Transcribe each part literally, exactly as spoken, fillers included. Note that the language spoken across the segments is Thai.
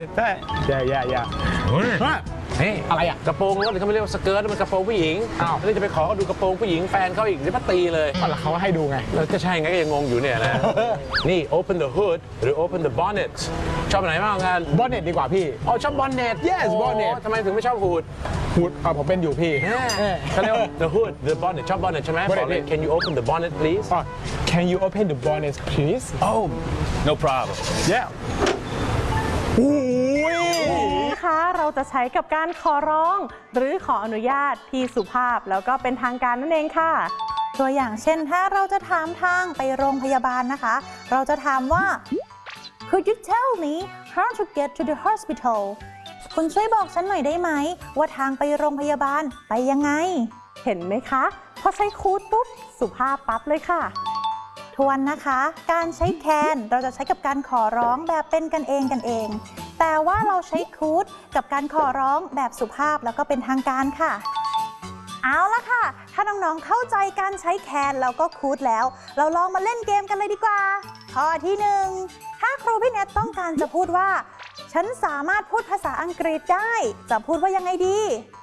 ใช่ใช่ใช่ใช่เฮ้ยอะไรอ่ะกระโปรงก็เขาไม่เรียกว่าสเกิร์ตมันกระโปรงผู้หญิงอ้าวแล้วจะไปขอเขาดูกระโปรงผู้หญิงแฟนเขาอีกเดี๋ยวมาตีเลยแล้วเขาให้ดูไงแล้วก็ใช่ไงก็ยังงงอยู่เนี่ยนะนี่ open the hood หรือ open the bonnet ชอบไหนมากกัน bonnet ดีกว่าพี่อ๋อชอบ bonnet yes bonnet ทำไมถึงไม่ชอบ hood hood อ่าผมเป็นอยู่พี่เขาเรียกว่า the hood the bonnet ชอบ bonnet ใช่ไหมบอกเลย can you open the bonnet please can you open the bonnet please oh no problem yeah อุ้ยนะคะเราจะใช้กับการขอร้องหรือขออนุญาตที่สุภาพแล้วก็เป็นทางการนั่นเองค่ะตัวอย่างเช่นถ้าเราจะถามทางไปโรงพยาบาลนะคะเราจะถามว่า Could you tell me how to get to the hospital คุณช่วยบอกฉันหน่อยได้ไหมว่าทางไปโรงพยาบาลไปยังไงเห็นไหมคะพอใช้คูดปุ๊บสุภาพปั๊บเลยค่ะทวนนะคะการใช้ can เราจะใช้กับการขอร้องแบบเป็นกันเองกันเองแต่ว่าเราใช้ could กับการขอร้องแบบสุภาพแล้วก็เป็นทางการค่ะเอาละค่ะถ้าน้องๆเข้าใจการใช้ can แล้วก็ could แล้วเราลองมาเล่นเกมกันเลยดีกว่าข้อที่หนึ่งถ้าครูพี่เนทต้องการจะพูดว่าฉันสามารถพูดภาษาอังกฤษได้จะพูดว่ายังไงดี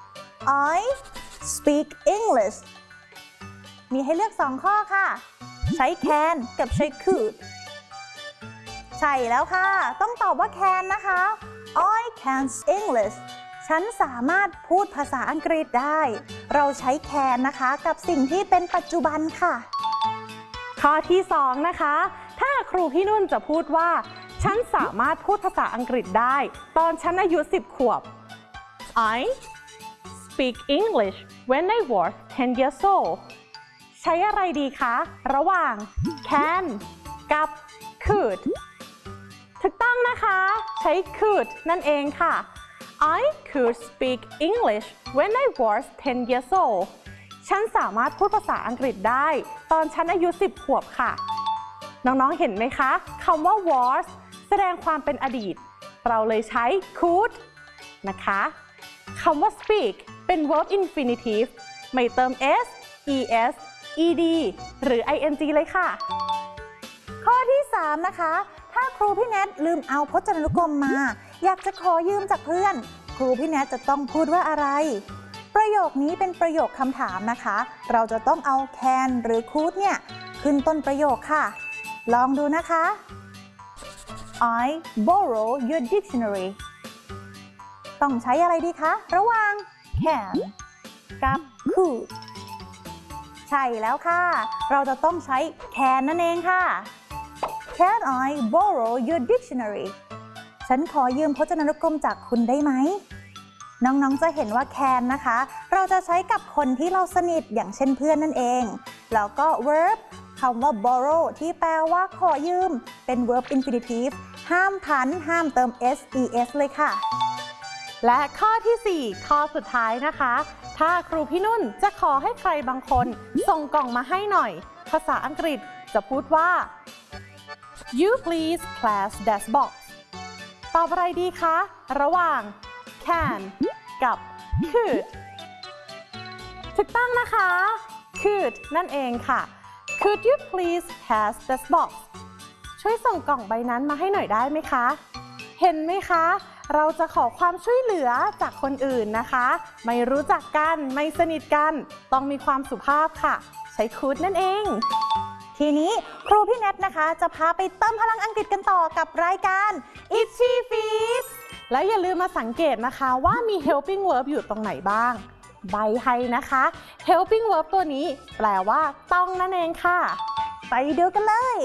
I speak English มีให้เลือกสองข้อค่ะใช้ can กับใช้ could ใช่แล้วค่ะต้องตอบว่า can นะคะ I can English ฉันสามารถพูดภาษาอังกฤษได้เราใช้ can นะคะกับสิ่งที่เป็นปัจจุบันค่ะข้อที่สองนะคะถ้าครูพี่นุ่นจะพูดว่าฉันสามารถพูดภาษาอังกฤษได้ตอนฉันอายุสิบขวบ I speak English when I was ten years old ใช้อะไรดีคะระหว่าง can กับ could ถูกต้องนะคะใช้ could นั่นเองค่ะ I could speak English when I was ten years old ฉันสามารถพูดภาษาอังกฤษได้ตอนฉันอายุสิบขวบค่ะน้องๆเห็นไหมคะคำว่า was แสดงความเป็นอดีตเราเลยใช้ could นะคะคำว่า speak เป็น verb infinitive ไม่เติม s es ed หรือ ing เลยค่ะข้อที่สามนะคะถ้าครูพี่แนทลืมเอาพจนานุกรมมาอยากจะขอยืมจากเพื่อนครูพี่แนทจะต้องพูดว่าอะไรประโยคนี้เป็นประโยคคำถามนะคะเราจะต้องเอา can หรือ could เนี่ยขึ้นต้นประโยคค่ะลองดูนะคะ I borrow your dictionary ต้องใช้อะไรดีคะระหว่าง can กับ could ใช่แล้วค่ะเราจะต้องใช้ can นั่นเองค่ะ Can I borrow your dictionary ฉันขอยืมพจนานุกรมจากคุณได้ไหมน้องๆจะเห็นว่า can นะคะเราจะใช้กับคนที่เราสนิทอย่างเช่นเพื่อนนั่นเองแล้วก็ verb คำว่า borrow ที่แปลว่าขอยืมเป็น verb infinitive ห้ามพันห้ามเติม ses เลยค่ะและข้อที่สี่ข้อสุดท้ายนะคะถ้าครูพี่นุ่นจะขอให้ใครบางคนส่งกล่องมาให้หน่อยภาษาอังกฤษจะพูดว่า You please class that box ตอบอะไรดีคะระหว่าง can กับ could ถูกต้องนะคะ could นั่นเองค่ะ Could you please pass that box ช่วยส่งกล่องใบนั้นมาให้หน่อยได้ไหมคะเห็นไหมคะเราจะขอความช่วยเหลือจากคนอื่นนะคะไม่รู้จักกันไม่สนิทกันต้องมีความสุภาพค่ะใช้ could นั่นเองทีนี้ครูพี่แนทนะคะจะพาไปเติมพลังอังกฤษกันต่อกับรายการ Itchy Feet แล้วอย่าลืมมาสังเกตนะคะว่ามี helping verb อยู่ตรงไหนบ้างใบให้นะคะ helping verb ตัวนี้แปลว่าต้องนั่นเองค่ะไปดูกันเลย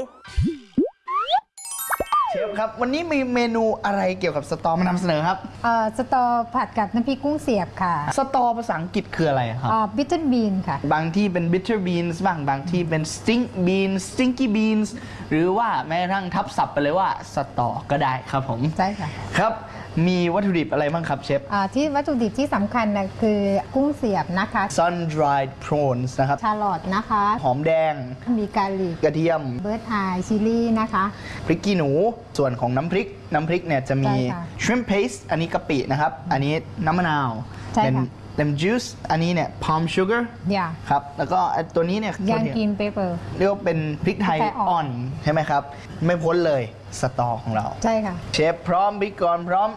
เชฟครับวันนี้มีเมนูอะไรเกี่ยวกับสตอมานำเสนอครับเอ่อสตอผัดกับน้ำพริกกุ้งเสียบค่ะสตอภาษาอังกฤษคืออะไรครับอ่าบิทเทิลบีนค่ะบางที่เป็น bitter beans บ้างบางที่เป็น stink beans stinky beans หรือว่าแม้กระทั่งทับศัพท์ไปเลยว่าสตอก็ได้ครับผมใช่ค่ะครับมีวัตถุดิบอะไรบ้างครับเชฟอ่าที่วัตถุดิบที่สำคัญนะคือกุ้งเสียบนะคะ sun dried prawns นะครับชาลอตนะคะหอมแดงมีกาลิกกระเทียมเบิร์ดไอชิลลี่นะคะพริกขี้หนูส่วนของน้ำพริกน้ำพริกเนี่ยจะมี shrimp paste อันนี้กะปินะครับอันนี้น้ำมะนาวเป็นlemon juice อันนี้เนี่ย palm sugar ครับแล้วก็ตัวนี้เนี่ยยางกินเปเปอร์เรียกว่าเป็นพริกไทยอ่อนใช่ไหมครับไม่พ้นเลยสตอของเราใช่ค่ะเชฟพร้อมพริกก่อนพร้อม